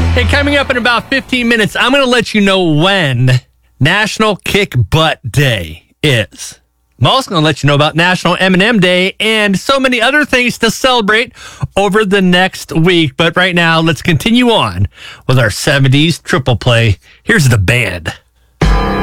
Hey, coming up in about 15 minutes, I'm going to let you know when National Kick Butt Day is. I'm also going to let you know about National M&M Day and so many other things to celebrate over the next week. But right now, let's continue on with our 70s triple play. Here's the band.